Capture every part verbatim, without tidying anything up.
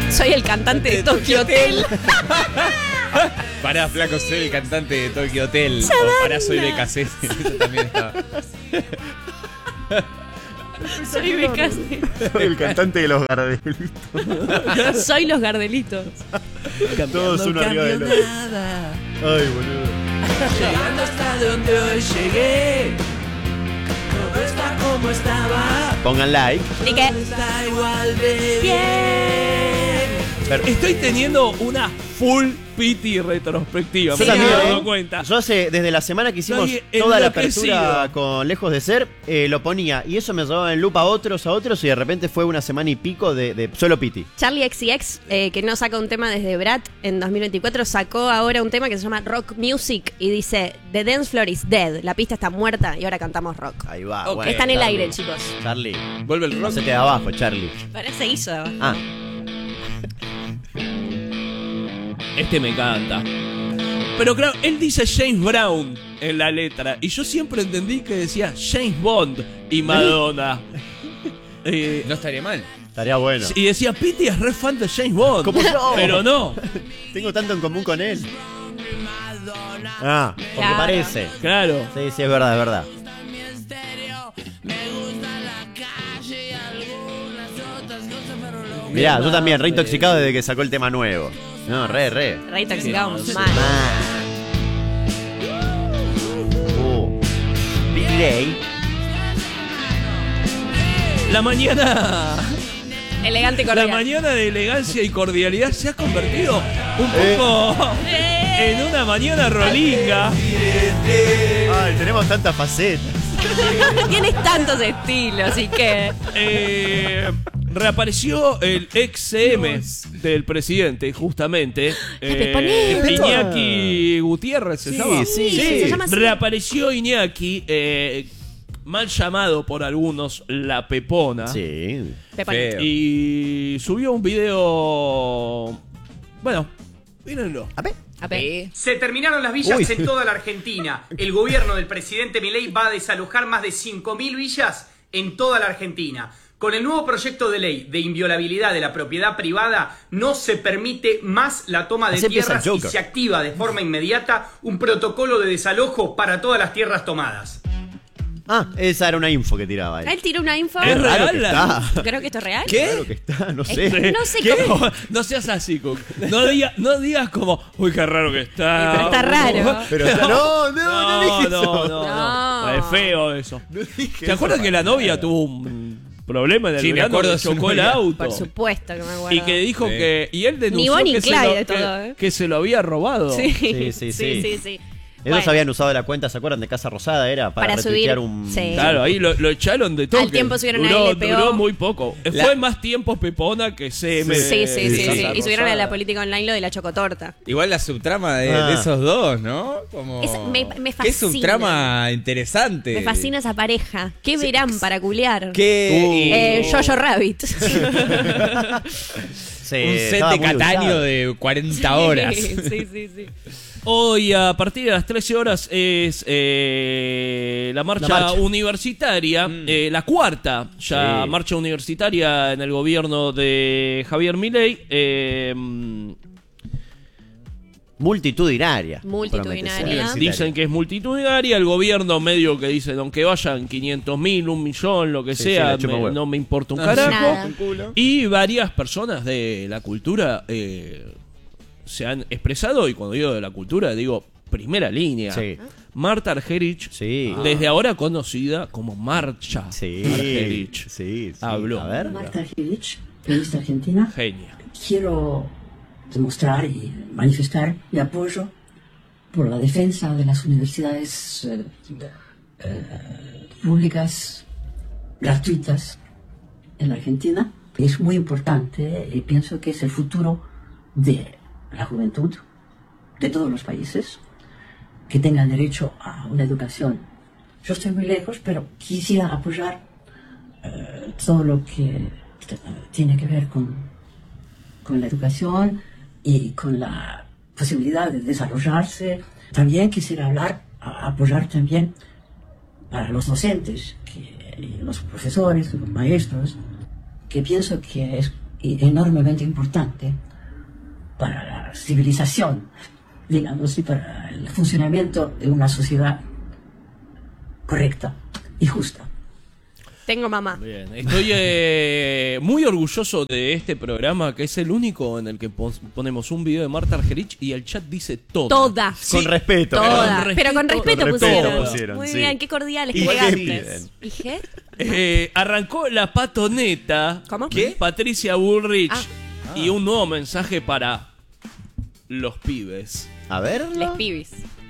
Soy el cantante de Tokyo Hotel. Pará, flaco, soy el cantante de Tokyo Hotel. O pará, soy de cassette. Eso también está. Soy de cassette. Soy el cantante de los Gardelitos. Soy los Gardelitos. Todos uno arriba del otro. Ay, boludo. Llegando hasta donde hoy llegué, todo está como estaba. Pongan like. ¿Y qué? Está igual de bien. Estoy teniendo una full pity retrospectiva. Yo me también, he ¿eh? dado cuenta. Yo hace, desde la semana que hicimos Estoy toda la enloquecido. apertura con Lejos de Ser, eh, lo ponía. Y eso me llevaba en loop a otros, a otros. Y de repente fue una semana y pico de, de solo pity. Charlie X C X, eh, que no saca un tema desde Brat en dos mil veinticuatro, sacó ahora un tema que se llama Rock Music y dice The Dance Floor is dead. La pista está muerta y ahora cantamos rock. Ahí va. Ok. Bueno, Está en el Charlie. aire, chicos. Charlie, Vuelve el no rock. se te da abajo, Charlie. Para se hizo. Ah, Este me encanta. Pero claro, él dice James Brown en la letra. Y yo siempre entendí que decía James Bond y Madonna. Eh, No estaría mal. estaría bueno. y decía, Pity es re fan de James Bond. Como yo. Pero no. Tengo tanto en común con él. Ah, porque Claro. parece. Claro. Sí, sí, es verdad, es verdad. Mirá, yo también, re intoxicado desde que sacó el tema nuevo. No, re, re. Re intoxicado Sí, mal. Uh. Big Day. La mañana... Elegante y La cordial. mañana de elegancia y cordialidad se ha convertido un Eh. poco en una mañana rolinga. Ay, tenemos tantas facetas. Tienes tantos estilos y que... Eh, reapareció el ex C M del presidente, justamente. Pepe, poné. Eh, Iñaki Gutiérrez se Sí, llama. sí, Sí, se llama así. Reapareció Iñaki, eh, mal llamado por algunos La Pepona. Sí. Pepa, Feo. Y subió un video. Bueno, mírenlo. A ver. A ver. Se terminaron las villas Uy. en toda la Argentina. El gobierno del presidente Milei va a desalojar más de cinco mil villas en toda la Argentina. Con el nuevo proyecto de ley de inviolabilidad de la propiedad privada, no se permite más la toma de Así empieza el tierras y Joker. se activa de forma inmediata un protocolo de desalojo para todas las tierras tomadas. Ah, esa era una info que tiraba ahí. Él tiró una info. Es Claro real que la- está. Creo que esto es real. Claro que está, no sé. Es- no sé ¿Qué? cómo. No seas así, Cook. No, diga- no digas como, uy, qué raro que está. Pero está raro. Pero está- no, no, no, dije no, eso. no, No. no. Es feo eso. No dije ¿Te acuerdas eso. que la novia tuvo un problema en el Sí, me verano acuerdo que de su chocó el novia. auto? Por supuesto que me acuerdo. Y que dijo Sí. que... Y él denunció Bonnie que, y se Clyde lo, de que, todo, ¿eh? que se lo había robado. Sí, Sí, sí, sí, sí. sí, sí. Ellos Bueno, habían usado la cuenta, ¿se acuerdan? De Casa Rosada, era para, Para retuitear subir, un... sí. Claro, ahí lo, lo echaron de toque. Al tiempo subieron a duró, L P O. duró muy poco. La- Fue más tiempo Pepona que C M. Sí, sí, sí, sí, Casa Y subieron a la Rosada. política online lo de la chocotorta. Igual la subtrama de, Ah. de esos dos, ¿no? Como... Es- me- me Qué fascina. subtrama interesante. Me fascina esa pareja. ¿Qué verán para culiar? Qué... Eh, Jojo Rabbit. Sí, Un set estaba de muy Cataño usado. de cuarenta horas. Sí, sí, sí, sí. Hoy a partir de las trece horas es eh, la, marcha La marcha. universitaria, eh, la cuarta ya Sí. marcha universitaria en el gobierno de Javier Milei. Eh, Multitudinaria. Multitudinaria. promete ser. dicen que es multitudinaria, el gobierno medio que dicen, aunque vayan quinientos mil, un millón, lo que Sí, sí, sea, le chupa me- huevo. no me importa un No, carajo. nada. Y varias personas de la cultura eh, se han expresado, y cuando digo de la cultura digo primera línea. Sí. Marta Argerich, Sí. desde ahora conocida como Marcha Sí. Argerich. Sí, sí. Habló. A ver. Marta Argerich, periodista argentina. Genia. Quiero demostrar y manifestar mi apoyo por la defensa de las universidades eh, eh, públicas gratuitas en la Argentina. Es muy importante y pienso que es el futuro de la juventud de todos los países que tengan derecho a una educación. Yo estoy muy lejos, pero quisiera apoyar eh, todo lo que eh, tiene que ver con, con la educación y con la posibilidad de desarrollarse. También quisiera hablar, a- apoyar también para los docentes, que, y los profesores, los maestros, que pienso que es y enormemente importante para la civilización, digamos, y para el funcionamiento de una sociedad correcta y justa. Tengo mamá. Bien, estoy eh, muy orgulloso de este programa, que es el único en el que pos- ponemos un video de Marta Argerich y el chat dice toda. Toda. Con respeto. Toda. Con Pero con respeto, respeto pusieron. pusieron, Muy sí. bien, qué cordiales, ¿Y qué qué elegantes. ¿Y qué? Eh, arrancó la patoneta. ¿Cómo? ¿Qué? Patricia Bullrich. Ah. Y un nuevo mensaje para los pibes. A ver. Les pibis.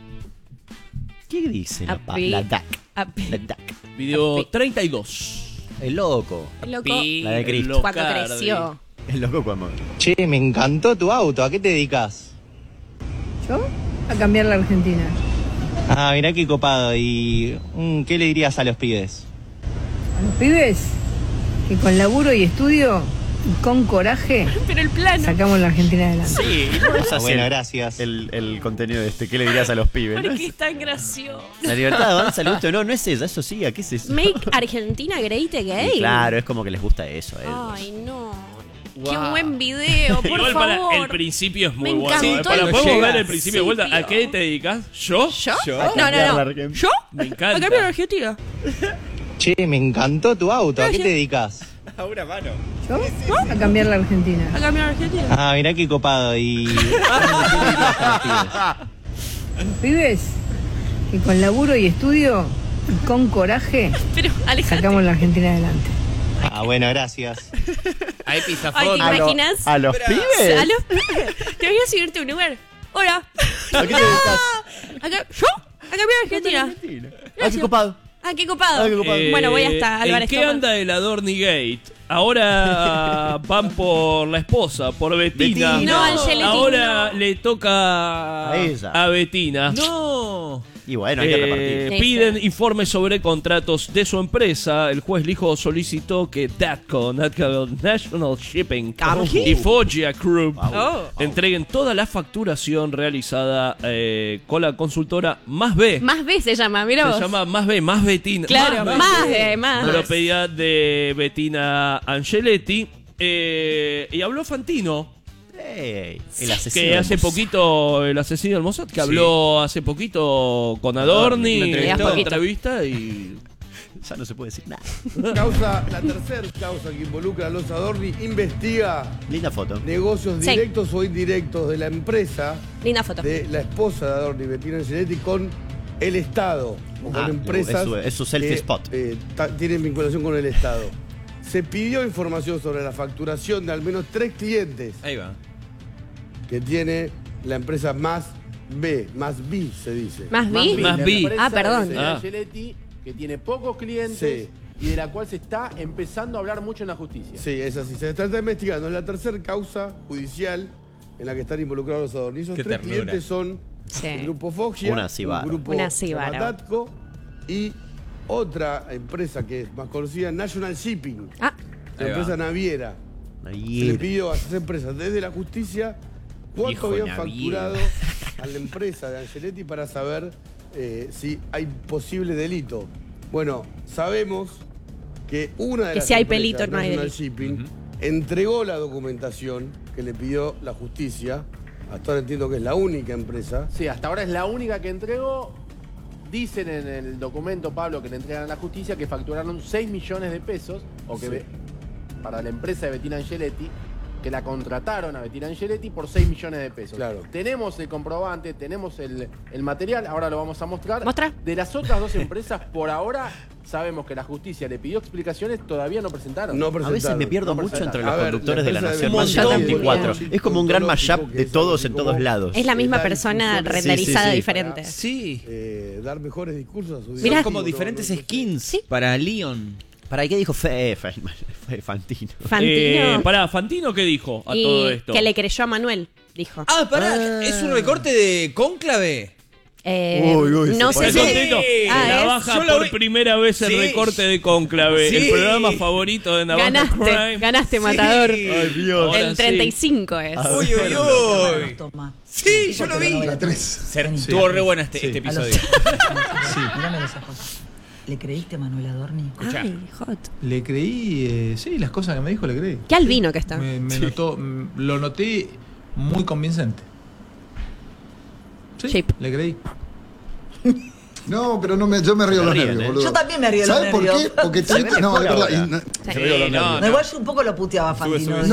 ¿Qué dice la, pa- Api- la D A C? Api- La D A C. Video Api. treinta y dos. El loco. Loco. La de Cristo. Cuando Locardi. creció. El loco cuando. Che, me encantó tu auto. ¿A qué te dedicas? ¿Yo? A cambiar la Argentina. Ah, mirá qué copado. ¿Y mm, qué le dirías a los pibes? A los pibes que con laburo y estudio y con coraje Pero el plano. sacamos la Argentina adelante. Sí, no es Ah, así bueno, el- gracias. El, el contenido de este. ¿Qué le dirías a los pibes? ¿Por ¿no? qué es tan gracioso? La libertad de avanza, le gusta o no, no es ella, eso sí, ¿a qué es eso? Make Argentina great again. Y claro, es como que les gusta eso. a ellos. Ay, no. Qué buen video, por Igual favor. para el principio es muy Me bueno. encantó Para, el ¿podemos llega. ver el principio de vuelta? ¿A qué te dedicas? ¿Yo? ¿Yo? Yo. No, cambiar la no, no. Argentina. ¿Yo? Me A encanta. cambiar la Argentina. Che, me encantó tu auto. ¿A qué Gracias. te dedicas? A una mano. ¿Yo? A cambiar la Argentina. A cambiar la Argentina. Ah, mirá qué copado. ¿Y qué le dirías a los pibes? A los pibes que con laburo y estudio y con coraje Pero, Alejandro. sacamos la Argentina adelante. Ah, bueno, gracias. Hay Ay, pizafón. ¿te ¿A, lo- imaginas? ¿A los pibes? ¿A los pibes? ¿Te imaginas subirte a un Uber? Hola. ¿A qué te dedicas? Acá, ¿yo? A cambiar la Argentina. Ah, qué copado. Ah, qué copado. Ah, qué copado. Eh, Bueno, voy hasta Álvarez ¿En qué Tomás. anda el Adorni Gate? Ahora van por la esposa, por Betina. Betina. No, Angeletti, Ahora no. le toca A ella. a Betina. No. Y bueno, hay que Eh, repartir. piden informes sobre contratos de su empresa. El juez Lijo solicitó que DATCO, DATCO National Shipping ¿Qué? y Foggia Group Oh. entreguen toda la facturación realizada eh, con la consultora Más B. Más B se llama, mira vos. Se llama Más B, Más Betina. Claro, Más B. más, eh, más. Propiedad de Bettina Angeletti. Eh, y habló Fantino, Ey, el asesino. que del hace Mossad. poquito, el asesino del Mossad, que habló hace poquito con Adorni, Lo en entrevistó. una entrevista y... Ya no se puede decir nada. Causa, la tercera causa que involucra a los Adorni investiga Linda foto. negocios Sí. directos o indirectos de la empresa Linda foto. de la esposa de Adorni, Bettina Angeletti, con el Estado o con Ah, empresas es su- es su selfie que, spot. eh, ta- tienen vinculación con el Estado. Se pidió información sobre la facturación de al menos tres clientes Ahí va. que tiene la empresa Más B, Más B se dice. ¿Más B? Más la B. empresa Ah, perdón. de- Ah. Angeletti, que tiene pocos clientes Sí. y de la cual se está empezando a hablar mucho en la justicia. Sí, es así. Se está investigando. Es la tercera causa judicial en la que están involucrados los Adorni. Esos Qué tres ternura. clientes son Sí. el grupo Foggia, Una Cibara. un grupo Una Cibara. Tatco y otra empresa que es más conocida, National Shipping, Ah, la Ahí va. empresa naviera. Ahí Se le era. pidió a esas empresas desde la justicia cuánto Hijo habían naviera. facturado a la empresa de Angeletti para saber eh, si hay posible delito. Bueno, sabemos que una de Que las si hay empresas, pelito, no hay National delito. Shipping, entregó la documentación que le pidió la justicia. Hasta ahora entiendo que es la única empresa. Sí, hasta ahora es la única que entregó. Dicen en el documento, Pablo, que le entregan a la justicia que facturaron seis millones de pesos, o que Sí. ve- para la empresa de Bettina Angeletti, que la contrataron a Bettina Angeletti por seis millones de pesos. Claro. Tenemos el comprobante, tenemos el, el material, ahora lo vamos a mostrar. Mostra. De las otras dos empresas, por ahora, sabemos que la justicia le pidió explicaciones, todavía no presentaron. No A veces presentaron. me pierdo No mucho presentaron. entre los A ver, conductores la de la empresa Nación de Más Montón veinticuatro. también. Es como un gran Ontológico, mashup que de es todos así en como- todos lados. es la misma Dar persona discusiones. renderizada Sí, sí, sí. diferente. Sí. Eh, dar mejores discursos a su Mirá. Son como No, diferentes no, no, skins Sí. para Leon. ¿Para qué dijo Fe, Fe- Fe- Fantino? Fantino. Eh, pará, Fantino, ¿qué dijo a y todo esto? que le creyó a Manuel, dijo. Ah, pará. ¿Es un recorte de Cónclave? Eh, Uy, uy, no se sé ¿Estás si... pone contento? Ah, la ¿es? baja Yo lo por vi. primera vez el Sí. recorte de Cónclave, Sí. el programa favorito de Navarro Ganaste, Crime. ganaste, Matador. Ay, Dios. Ahora El sí. treinta y cinco es. Uy, uy, uy. Toma. Sí, yo lo vi. La tres. Ser- Estuvo re bueno este, este episodio. Mírame los ojos. ¿Le creíste a Manuel Adorni? Ay, hot. Le creí, eh, sí, las cosas que me dijo le creí. Qué albino que está. Me, me notó, m- lo noté muy convincente. Sí, Chip. le creí. No, pero no me, yo me río Se los ríen, nervios, ¿eh? boludo. Yo también me río los ¿Sabes por nervios. qué? Porque Se ve Tito, que no, juega es verdad. ahora. y no- Sí. se río los no, nervios. No, igual yo un poco lo puteaba a Sube, Fantino. sube, ¿no?